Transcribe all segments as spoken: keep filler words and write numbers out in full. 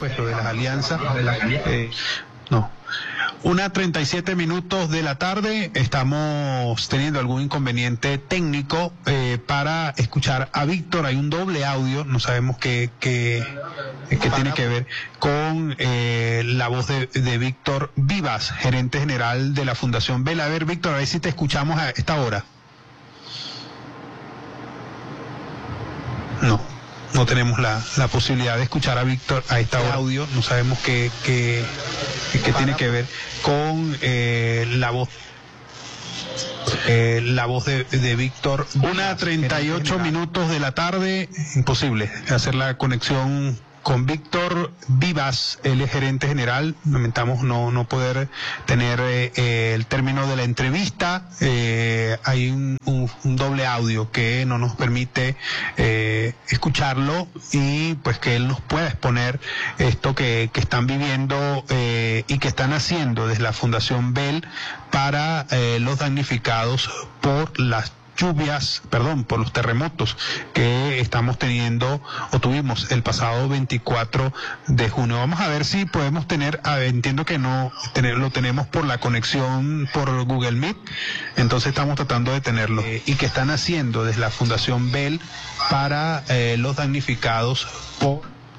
pues lo de las alianzas, eh, no. Una treinta y siete minutos de la tarde, estamos teniendo algún inconveniente técnico eh, para escuchar a Víctor. Hay un doble audio, no sabemos qué, qué, qué tiene que ver con eh, la voz de, de Víctor Vivas, gerente general de la Fundación Bell. A ver, Víctor, a ver si te escuchamos a esta hora. No. No tenemos la, la posibilidad de escuchar a Víctor a esta hora. Audio, no sabemos qué, qué, qué tiene que ver con eh, la voz eh, la voz de, de Víctor. Una treinta y ocho minutos de la tarde, imposible hacer la conexión con Víctor Vivas, él es gerente general. Lamentamos no no poder tener eh, el término de la entrevista. Eh, hay un, un, un doble audio que no nos permite eh, escucharlo y pues que él nos pueda exponer esto que, que están viviendo eh, y que están haciendo desde la Fundación Bell para eh, los damnificados por las lluvias, perdón, por los terremotos que estamos teniendo o tuvimos el pasado veinticuatro de junio. Vamos a ver si podemos tener, a ver, entiendo que no tener, lo tenemos por la conexión por Google Meet, entonces estamos tratando de tenerlo. Eh, y que están haciendo desde la Fundación Bell para eh, los damnificados por...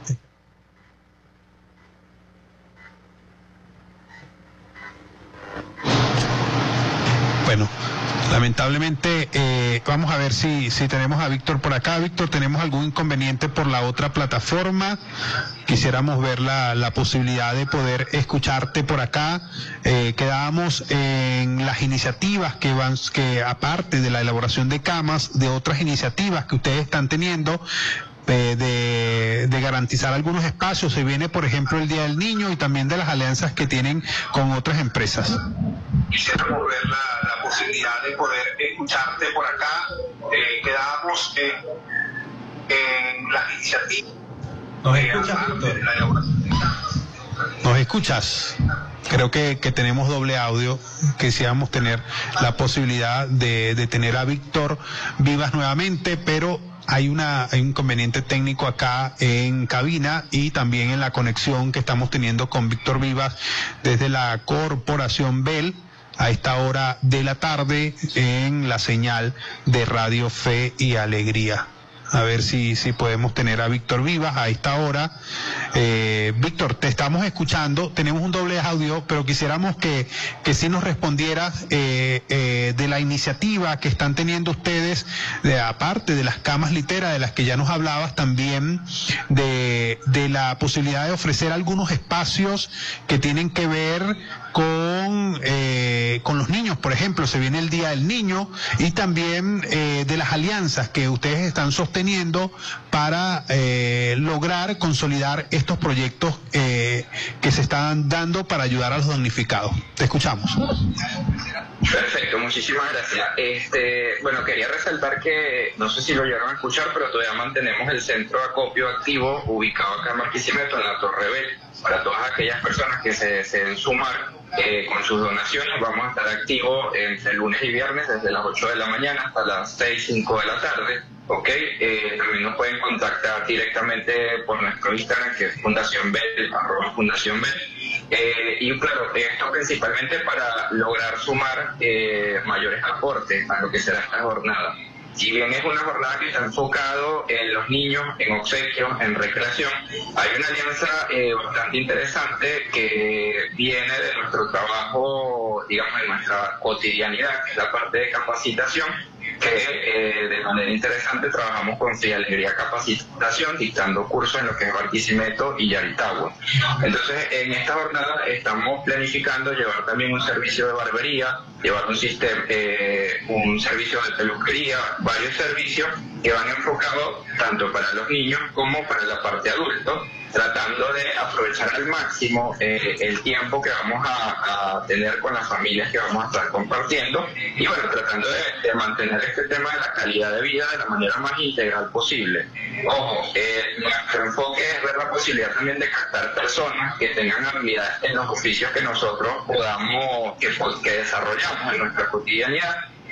Bueno, lamentablemente, eh, vamos a ver si, si tenemos a Víctor por acá. Víctor, ¿tenemos algún inconveniente por la otra plataforma? Quisiéramos ver la, la posibilidad de poder escucharte por acá. Eh, quedábamos en las iniciativas que van, que aparte de la elaboración de camas, de otras iniciativas que ustedes están teniendo, De, de, de garantizar algunos espacios. Se viene, por ejemplo, el Día del Niño y también de las alianzas que tienen con otras empresas. Quisiéramos ver la, la posibilidad de poder escucharte por acá. Eh, quedábamos en, en las iniciativas. ¿Nos escuchas, Víctor? ¿Nos escuchas? Creo que, que tenemos doble audio. Quisiéramos tener la posibilidad de, de tener a Víctor Vivas nuevamente, pero hay una hay un inconveniente técnico acá en cabina y también en la conexión que estamos teniendo con Víctor Vivas desde la Corporación Bell a esta hora de la tarde en la señal de Radio Fe y Alegría. A ver si, si podemos tener a Víctor Vivas a esta hora. Eh, Víctor, te estamos escuchando, tenemos un doble audio, pero quisiéramos que, que sí nos respondieras eh, eh, de la iniciativa que están teniendo ustedes, de, aparte de las camas literas de las que ya nos hablabas, también de, de la posibilidad de ofrecer algunos espacios que tienen que ver con, eh, con los niños. Por ejemplo, se viene el Día del Niño y también eh, de las alianzas que ustedes están sosteniendo para eh, lograr consolidar estos proyectos eh, que se están dando para ayudar a los damnificados. Te escuchamos. Perfecto, muchísimas gracias. Este, bueno, quería resaltar que, no sé si lo llegaron a escuchar, pero todavía mantenemos el centro de acopio activo ubicado acá en Barquisimeto, en la Torre Bell. Para todas aquellas personas que se deseen sumar eh, con sus donaciones, vamos a estar activos entre lunes y viernes desde las ocho de la mañana hasta las seis, cinco de la tarde. Ok, eh, también nos pueden contactar directamente por nuestro Instagram, que es Fundación Bell, arroba Fundación Bell. Eh, y claro, esto principalmente para lograr sumar eh, mayores aportes a lo que será esta jornada. Si bien es una jornada que está enfocado en los niños, en obsequios, en recreación, hay una alianza eh, bastante interesante que viene de nuestro trabajo, digamos, de nuestra cotidianidad, que es la parte de capacitación, que eh, de manera interesante trabajamos con Fe y Alegría Capacitación, dictando cursos en lo que es Barquisimeto y Yaritagua. Entonces, en esta jornada estamos planificando llevar también un servicio de barbería, llevar un sistema, eh, un servicio de peluquería, varios servicios que van enfocados tanto para los niños como para la parte adulto, tratando de aprovechar al máximo eh, el tiempo que vamos a, a tener con las familias que vamos a estar compartiendo y bueno, tratando de, de mantener este tema de la calidad de vida de la manera más integral posible. Ojo, eh, nuestro enfoque es ver la posibilidad también de captar personas que tengan habilidades en los oficios que nosotros podamos, que, que desarrollamos en nuestra cotidianidad,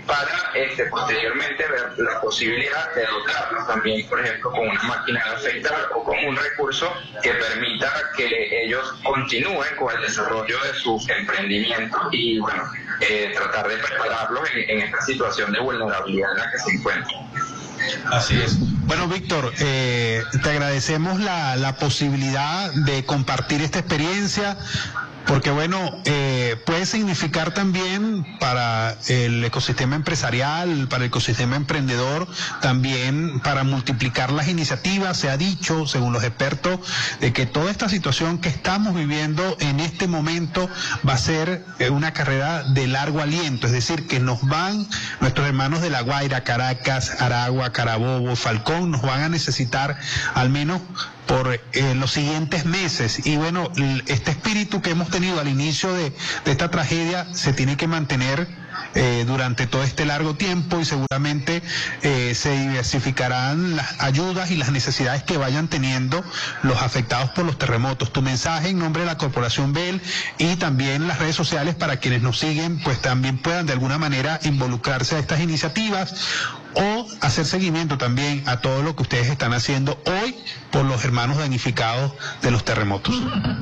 para este, posteriormente ver la posibilidad de dotarnos también, por ejemplo, con una máquina de afeitar o con un recurso que permita que ellos continúen con el desarrollo de sus emprendimientos y, bueno, eh, tratar de prepararlos en, en esta situación de vulnerabilidad en la que se encuentran. Así es. Bueno, Víctor, eh, te agradecemos la, la posibilidad de compartir esta experiencia, porque bueno, eh, puede significar también para el ecosistema empresarial, para el ecosistema emprendedor, también para multiplicar las iniciativas. Se ha dicho, según los expertos, de que toda esta situación que estamos viviendo en este momento va a ser una carrera de largo aliento, es decir, que nos van, nuestros hermanos de La Guaira, Caracas, Aragua, Carabobo, Falcón, nos van a necesitar al menos por eh, los siguientes meses. Y bueno, este espíritu que hemos tenido al inicio de, de esta tragedia se tiene que mantener eh, durante todo este largo tiempo, y seguramente eh, se diversificarán las ayudas y las necesidades que vayan teniendo los afectados por los terremotos. Tu mensaje en nombre de la Corporación Bell y también las redes sociales para quienes nos siguen, pues también puedan de alguna manera involucrarse a estas iniciativas o hacer seguimiento también a todo lo que ustedes están haciendo hoy por los hermanos damnificados de los terremotos.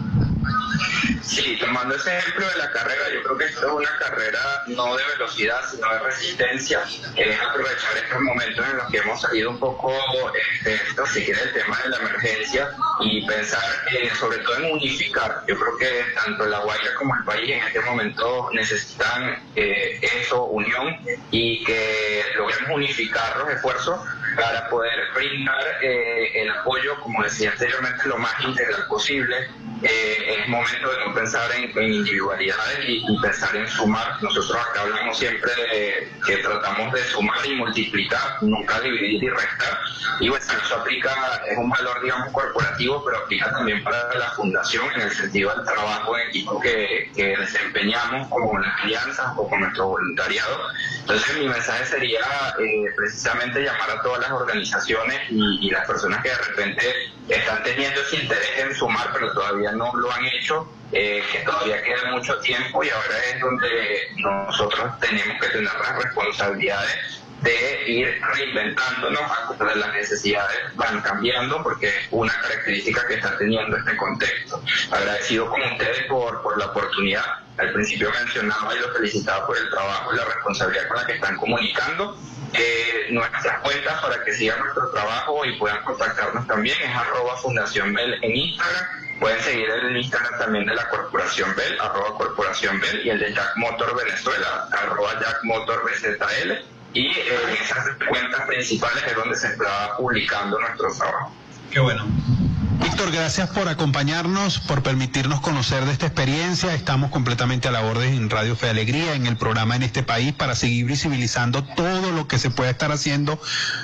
Sí, tomando ese ejemplo de la carrera, yo creo que esto es una carrera no de velocidad, sino de resistencia. Es aprovechar estos momentos en los que hemos salido un poco, este, esto, si quiere, el tema de la emergencia, y pensar eh, sobre todo en unificar. Yo creo que tanto La Guaira como el país en este momento necesitan eh, eso, unión, y que logremos unificar los esfuerzos para poder brindar eh, el apoyo, como decía anteriormente, lo más integral posible. Eh, es momento de no pensar en, en individualidades y, y pensar en sumar. Nosotros acá hablamos siempre de que tratamos de sumar y multiplicar, nunca dividir y restar. Y bueno, eso aplica, es un valor, digamos, corporativo, pero aplica también para la fundación en el sentido del trabajo en equipo que, que desempeñamos como las alianzas o con nuestro voluntariado. Entonces mi mensaje sería eh, precisamente llamar a todas las organizaciones y, y las personas que de repente están teniendo ese interés en sumar, pero todavía no lo han hecho, eh, que todavía queda mucho tiempo, y ahora es donde nosotros tenemos que tener las responsabilidades de ir reinventándonos a cosas de las necesidades van cambiando, porque es una característica que está teniendo este contexto. Agradecido con ustedes por, por la oportunidad. Al principio mencionaba y los felicitaba por el trabajo y la responsabilidad con la que están comunicando. Eh, nuestras cuentas para que sigan nuestro trabajo y puedan contactarnos también es arroba Fundación Bell en Instagram. Pueden seguir el Instagram también de la Corporación Bell, arroba Corporación Bell, y el de Jack Motor Venezuela, arroba Jack Motor B Z L. Y eh, en esas cuentas principales es donde se está publicando nuestro trabajo. Qué bueno. Víctor, gracias por acompañarnos, por permitirnos conocer de esta experiencia. Estamos completamente a la orden en Radio Fe Alegría, en el programa En Este País, para seguir visibilizando todo lo que se puede estar haciendo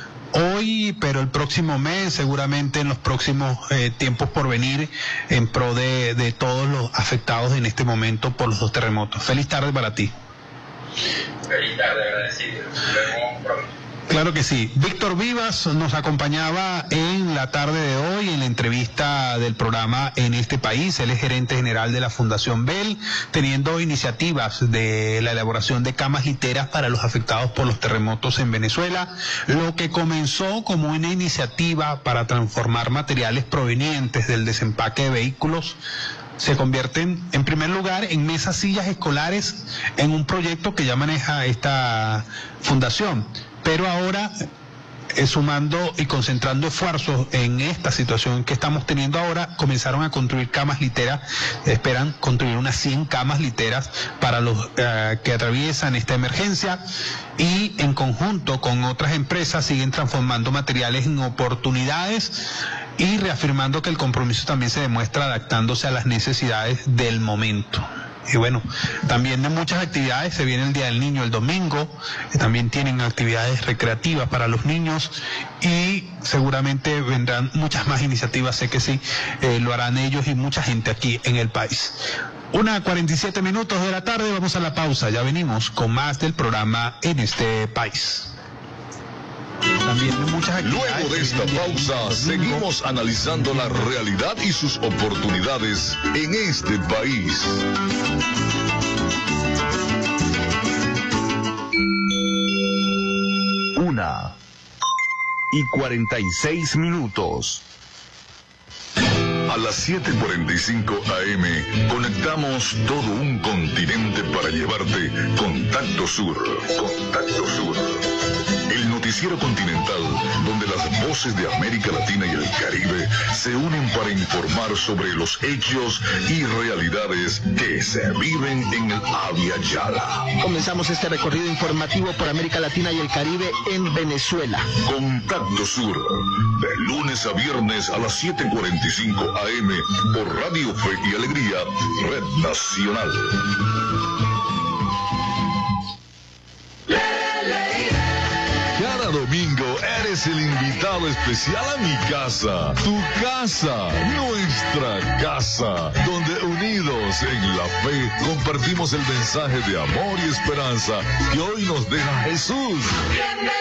hoy, pero el próximo mes, seguramente en los próximos eh, tiempos por venir, en pro de, de todos los afectados en este momento por los dos terremotos. Feliz tarde para ti. Feliz tarde, agradecido. Nos vemos pronto. Claro que sí. Víctor Vivas nos acompañaba en la tarde de hoy en la entrevista del programa En Este País. Él es gerente general de la Fundación Bell, teniendo iniciativas de la elaboración de camas literas para los afectados por los terremotos en Venezuela, lo que comenzó como una iniciativa para transformar materiales provenientes del desempaque de vehículos se convierten en primer lugar en mesas sillas escolares en un proyecto que ya maneja esta fundación, pero ahora eh, sumando y concentrando esfuerzos en esta situación que estamos teniendo ahora, comenzaron a construir camas literas. Esperan construir unas cien camas literas para los eh, que atraviesan esta emergencia, y en conjunto con otras empresas siguen transformando materiales en oportunidades y reafirmando que el compromiso también se demuestra adaptándose a las necesidades del momento. Y bueno, también de muchas actividades, se viene el Día del Niño el domingo, que también tienen actividades recreativas para los niños, y seguramente vendrán muchas más iniciativas, sé que sí, eh, lo harán ellos y mucha gente aquí en el país. Una cuarenta y siete minutos de la tarde, vamos a la pausa, ya venimos con más del programa En Este País. También de muchas actividades. Luego de esta pausa, seguimos analizando la realidad y sus oportunidades en este país. y cuarenta y seis minutos. A las siete cuarenta y cinco A M conectamos todo un continente para llevarte Contacto Sur. Contacto Sur. El noticiero continental donde las voces de América Latina y el Caribe se unen para informar sobre los hechos y realidades que se viven en el Abya Yala. Comenzamos este recorrido informativo por América Latina y el Caribe en Venezuela. Contacto Sur, de lunes a viernes a las siete cuarenta y cinco A M por Radio Fe y Alegría, Red Nacional. Cada domingo eres el invitado especial a mi casa, tu casa, nuestra casa, donde unidos en la fe compartimos el mensaje de amor y esperanza que hoy nos deja Jesús.